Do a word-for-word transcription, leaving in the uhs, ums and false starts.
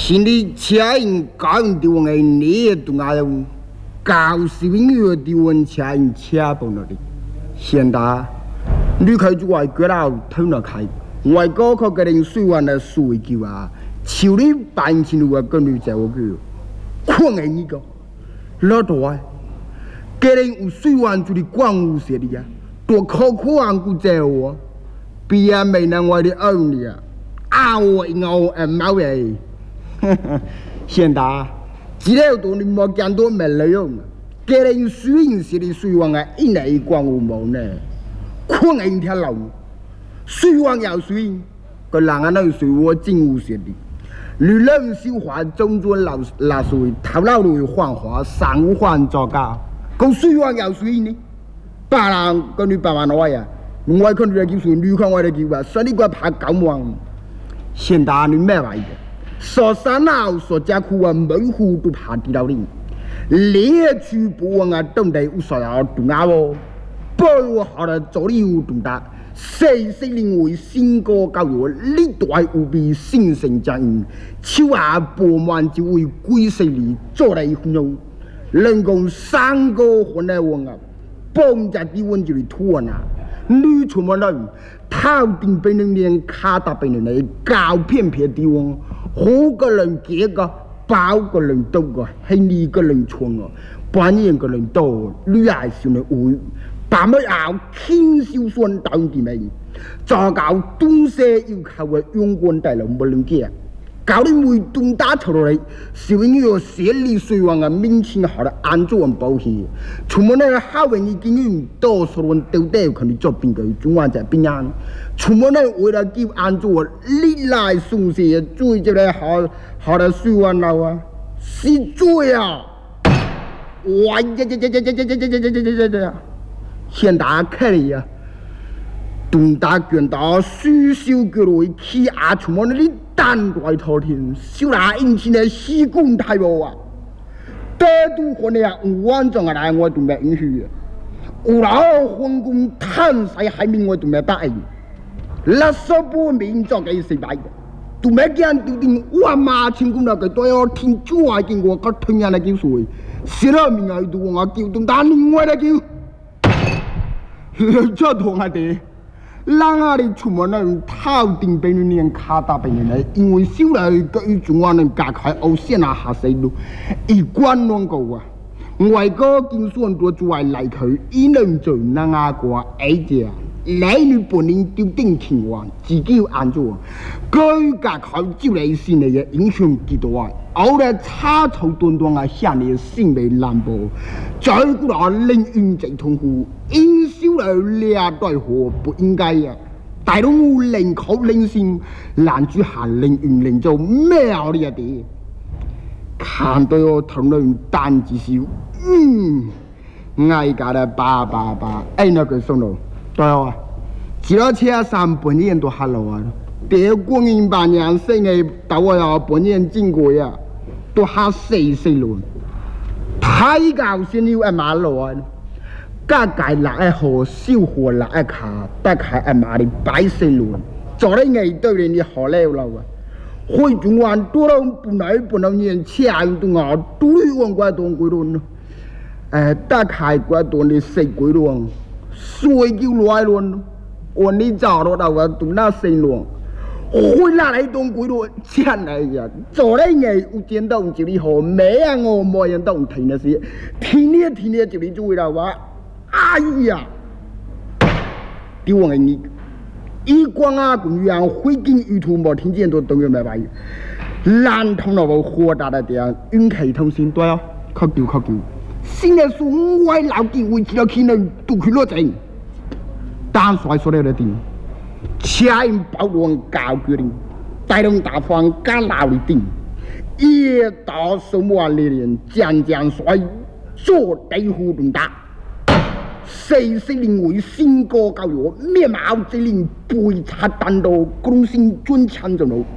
心里车因高因地方的你也懂啊用，高是因为地方车因车不了的。现在你开就外国佬偷了开，外国可个人水湾的水球啊，像你半千路啊跟你在我个，困的你个，老多啊，个人有水湾就的光无些的呀，多考苦安古在我，毕业没能我的儿女啊，啊我因我哎毛哎。现在，只要多你莫见多没利用，个人水银时的水王啊，一来一光无毛呢，困一条路，水王要水，个人啊那水我真无些的，女人小花中专老老水，头脑路幻化，上午换作家，个水王要水呢，别人跟你爸爸nói呀，我看你来叫水，你看我来叫啊，所以你个怕搞忙，现在你咩玩意？说山老说家苦啊，门户都怕地道里，猎去不忘啊，懂得有啥要懂啊哦，不我好了做你有懂得，谁谁认为新歌教育历代无比新生将因，手下播满就为归谁里做来混用，人工三个混来混啊，帮家地温就里土啊，你出门人，头顶被人连卡打被人来搞片片地方。好个人几个，包个人多个，还你个人穿个，半年个人多，你还是那会，把么要轻手算当地面，再搞东西要靠个用官带来不能见，搞你每东打出来，是因为设立水王啊，民情好的安全保险，出门那好人已经用多数人都得可能做兵个，中央在边安。出门呢，为了叫安住历来送些最这来好好的水湾路啊，是最啊！哇呀呀呀呀呀呀呀呀呀呀呀呀！现在看哩呀，东大卷到水手过来去啊，出门那里单怪头天，小那引起的西贡太无啊！大都可能啊，五万种啊来我都没允许，有老皇宫探晒海面我都没答应。那说不明做给谁来的？都没见丢定我妈成功那个都要听主啊经过个听人来叫水，谁来明啊都我叫动打另外来叫，这同下的，人啊你出门那头顶被人连卡打被人来，因为小来个一种我能加开欧线啊下水路，一关两个啊。外国经算多做来佢，伊能做那阿个矮只。来你本人丢定情况，自己要按住，佢家靠招来先嚟嘅影響幾多啊？我哋差頭端端啊，向你先嚟難保，再過來令運最痛苦，因小嚟掠對何不應該啊？大佬我令口令先，攔住下令運令做咩啊？你啊啲，看到我頭腦單字笑，嗯，挨家的爸爸爸，哎那個送路。对啊，只要车上半年都下路啊，别过年半年生嘅到我呀半年经过呀，都下四四轮，太高先要一马路啊，加介六一號，小河六一卡，得係一馬的擺四輪，做咧藝對你你好了路啊，會中環多到本來本來年車運動啊，都往過東過輪咯，誒得係過東你四過輪。水叫來luôn，我你找到到我都那生luôn，回來來東鬼路真係呀，做咧嘢有見到就你好，咩啊我冇人都聽那些，聽呢聽呢就你做啦話，哎呀，丟我你，一光啊公園會見魚圖冇聽見到東園咩話，爛通了我火大的點，運氣通先對啊，靠叫靠叫。新的书外老弟为起了可能都去落正，单帅说了的定，车因包装高决定，带动大方加老的定，一到什么历练将将帅做地虎动打，谁谁认为新歌教育面貌之灵背插单刀，公心尊强着路。